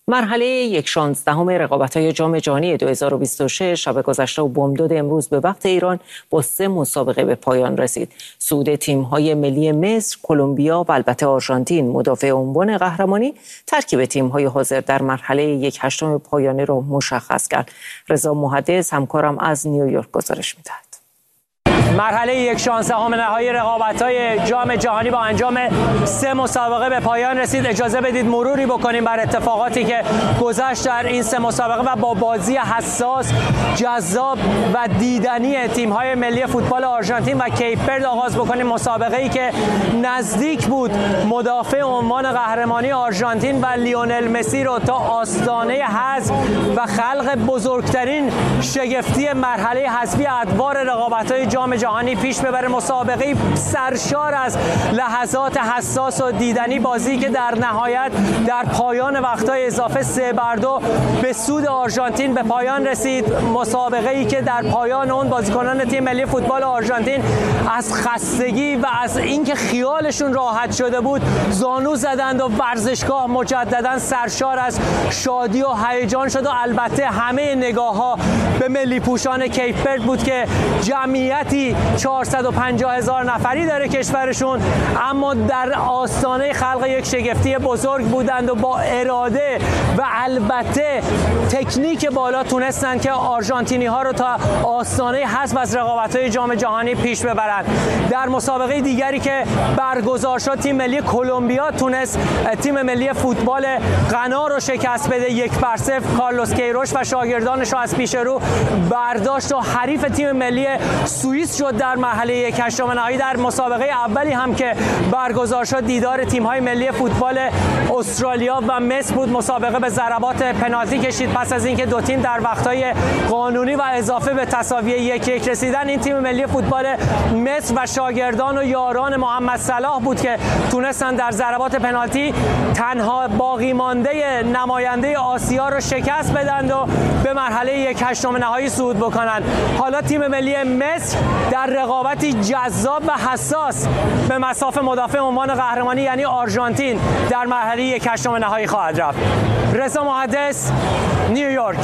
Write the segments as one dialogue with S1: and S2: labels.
S1: مرحله 1/16 رقابت‌های جام جهانی 2026 شب گذشته و بامداد امروز به وقت ایران با 3 مسابقه به پایان رسید. صعود تیم‌های ملی مصر، کلمبیا و البته آرژانتین مدافع عنوان قهرمانی ترکیب تیم‌های حاضر در مرحله 1/8 پایانی را مشخص کرد. رضا محدث همکارم از نیویورک گزارش می‌دهد.
S2: مرحله 1/16 نهایی رقابت‌های جام جهانی با انجام 3 مسابقه به پایان رسید. اجازه بدید مروری بکنیم بر اتفاقاتی که گذشت در این 3 مسابقه و با بازی حساس، جذاب و دیدنی تیم‌های ملی فوتبال آرژانتین و کیپ ورد آغاز بکنیم. مسابقه‌ای که نزدیک بود مدافع عنوان قهرمانی آرژانتین و لیونل مسی رو تا آستانه حذف و خلق بزرگترین شگفتی مرحله حذفی ادوار رقابت‌های جام جهانی پیش ببره. مسابقه سرشار از لحظات حساس و دیدنی، بازی که در نهایت در پایان وقت‌های اضافه 3-2 به سود آرژانتین به پایان رسید. مسابقه‌ای که در پایان اون بازیکنان تیم ملی فوتبال آرژانتین از خستگی و از اینکه خیالشون راحت شده بود زانو زدند و ورزشگاه مجددا سرشار از شادی و هیجان شد و البته همه نگاه‌ها به ملی پوشان کیپ ورد بود که جمعیتی 450,000 نفری داره کشورشون، اما در آستانه خلق یک شگفتی بزرگ بودند و با اراده و البته تکنیک بالا تونستند که آرژانتینی ها رو تا آستانه حذف از رقابت‌های جام جهانی پیش ببرند. در مسابقه دیگری که برگزار شد تیم ملی کلمبیا تونست تیم ملی فوتبال غنا رو شکست بده. 1-0 کارلوس کیروش و شاگردانش رو از پیش رو برداشت و حریف تیم ملی سوئیس شد در مرحله 1/8 نهایی. در مسابقه اولی هم که برگزار شد دیدار تیم‌های ملی فوتبال استرالیا و مصر بود. مسابقه به ضربات پنالتی کشید پس از اینکه دو تیم در وقت‌های قانونی و اضافه به تساوی 1-1 رسیدن. این تیم ملی فوتبال مصر و شاگردان و یاران محمد صلاح بود که تونستن در ضربات پنالتی تنها باقی مانده نماینده آسیا رو شکست بدن و به مرحله 1/8 نهایی صعود بکنن. حالا تیم ملی مصر در رقابتی جذاب و حساس به مصاف مدافع عنوان قهرمانی یعنی آرژانتین در مرحله 1/8 نهایی خواهد رفت. رضا محدث، نیویورک.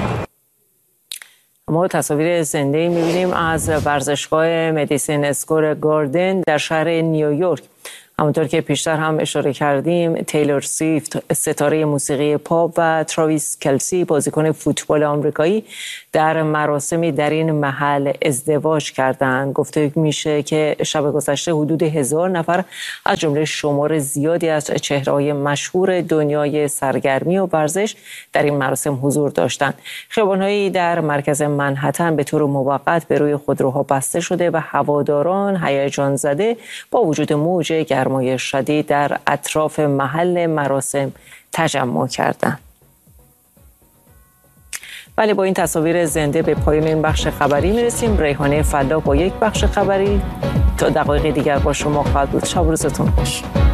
S1: ما تصاویر زنده می‌بینیم از ورزشگاه مدیسن اسکوئر گاردن در شهر نیویورک. همونطور که پیشتر هم اشاره کردیم تیلور سویفت ستاره موسیقی پاپ و تراویس کلسی بازیکن فوتبال آمریکایی در مراسمی در این محل ازدواج کردند. گفته میشه که شب گذشته حدود 1000 نفر از جمله شمار زیادی از چهره‌های مشهور دنیای سرگرمی و ورزش در این مراسم حضور داشتند. خیابان‌هایی در مرکز منهتن به طور موقت به روی خودروها بسته شده و هواداران هیجان زده با وجود موج گرمای شدید در اطراف محل مراسم تجمع کردند. ولی با این تصاویر زنده به پایان این بخش خبری میرسیم. ریحانه فلاح با یک بخش خبری تا دقایق دیگر با شما خواهد بود. شب روزتون خوش.